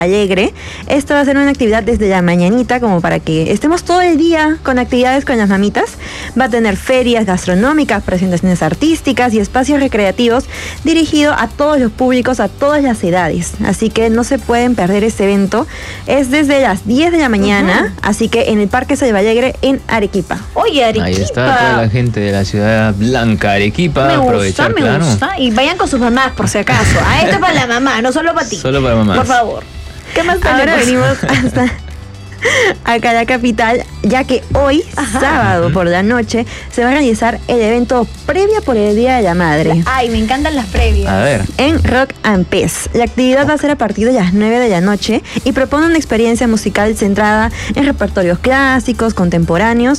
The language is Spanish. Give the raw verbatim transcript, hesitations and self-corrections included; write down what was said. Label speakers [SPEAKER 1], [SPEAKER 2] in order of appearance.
[SPEAKER 1] Alegre. Esto va a ser una actividad desde la mañanita, como para que estemos todo el día con actividades con las mamitas. Va a tener ferias gastronómicas, presentaciones artísticas y espacios recreativos dirigidos a todos los públicos, a todas las edades. Así que no se pueden perder este evento. Es desde las diez de la mañana, uh-huh. así que en el Parque Salvalegre en Arequipa.
[SPEAKER 2] Oye, Arequipa.
[SPEAKER 3] Ahí está toda la gente de la ciudad blanca, Arequipa.
[SPEAKER 2] Me
[SPEAKER 3] aprovechar,
[SPEAKER 2] gusta, me
[SPEAKER 3] claro.
[SPEAKER 2] gusta. Y vayan con sus mamás, por si acaso. Ah, esto es para la mamá, no solo para ti.
[SPEAKER 3] Solo para mamás.
[SPEAKER 2] Por favor. ¿Qué más tenemos?
[SPEAKER 1] Ahora venimos hasta acá a la capital, ya que hoy, Ajá. sábado por la noche, se va a realizar el evento previa por el Día de la Madre.
[SPEAKER 2] Ay, me encantan las previas.
[SPEAKER 3] A ver.
[SPEAKER 1] En Rock and Pez. La actividad va a ser a partir de las nueve de la noche y propone una experiencia musical centrada en repertorios clásicos, contemporáneos